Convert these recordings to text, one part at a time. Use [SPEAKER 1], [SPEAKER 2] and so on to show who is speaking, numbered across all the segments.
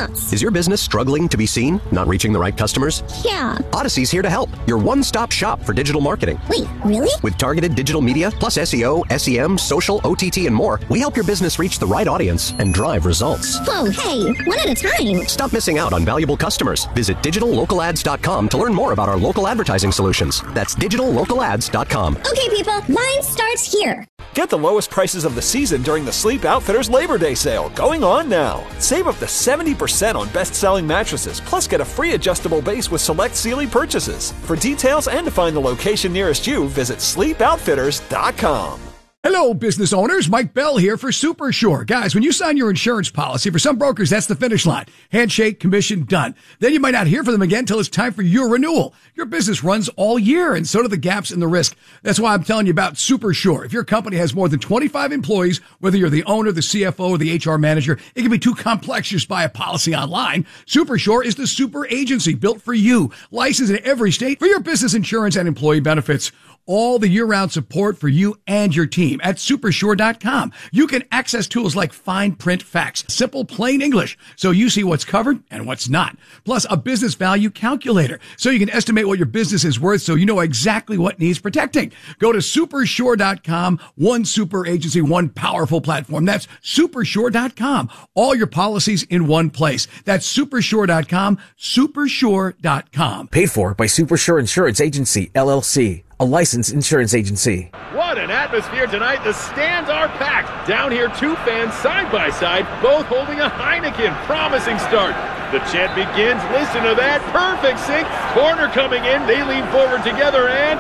[SPEAKER 1] Pants.
[SPEAKER 2] Is your business struggling to be seen? Not reaching the right customers?
[SPEAKER 1] Yeah.
[SPEAKER 2] Odyssey's here to help. Your one-stop shop for digital marketing.
[SPEAKER 1] Wait, really?
[SPEAKER 2] With targeted digital media, plus SEO, SEM, social, OTT, and more, we help your business reach the right audience and drive results.
[SPEAKER 1] Whoa, hey, one at a time.
[SPEAKER 2] Stop missing out on valuable customers. Visit digitallocalads.com to learn more about our local advertising solutions. That's digitallocalads.com.
[SPEAKER 1] Okay, people, mine starts here.
[SPEAKER 3] Get the lowest prices of the season during the Sleep Outfitters Labor Day sale, going on now. Save up to 70% on best-selling mattresses, plus get a free adjustable base with select Sealy purchases. For details and to find the location nearest you, visit sleepoutfitters.com.
[SPEAKER 4] Hello, business owners. Mike Bell here for Super Sure. Guys, when you sign your insurance policy, for some brokers, that's the finish line. Handshake, commission, done. Then you might not hear from them again until it's time for your renewal. Your business runs all year, and so do the gaps in the risk. That's why I'm telling you about Super Sure. If your company has more than 25 employees, whether you're the owner, the CFO, or the HR manager, it can be too complex just buy a policy online. Super Sure is the super agency built for you, licensed in every state for your business insurance and employee benefits. All the year-round support for you and your team at Supersure.com. You can access tools like fine print facts, simple plain English, so you see what's covered and what's not. Plus a business value calculator, so you can estimate what your business is worth so you know exactly what needs protecting. Go to Supersure.com, one super agency, one powerful platform. That's Supersure.com. All your policies in one place. That's Supersure.com, Supersure.com.
[SPEAKER 5] Paid for by Supersure Insurance Agency, LLC. A licensed insurance agency.
[SPEAKER 6] What an atmosphere tonight. The stands are packed. Down here, two fans side by side, both holding a Heineken. Promising start. The chant begins. Listen to that. Perfect sync. Corner coming in. They lean forward together and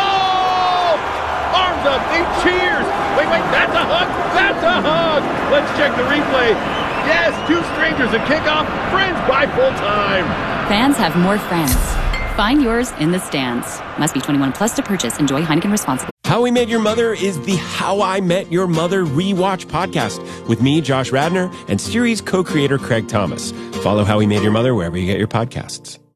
[SPEAKER 6] goal! Arms up. They cheers. Wait. That's a hug. That's a hug. Let's check the replay. Yes, two strangers at kickoff. Friends by full time.
[SPEAKER 7] Fans have more friends. Find yours in the stands. Must be 21 plus to purchase. Enjoy Heineken responsibly.
[SPEAKER 8] How We Met Your Mother is the How I Met Your Mother rewatch podcast with me, Josh Radnor, and series co-creator Craig Thomas. Follow How We Met Your Mother wherever you get your podcasts.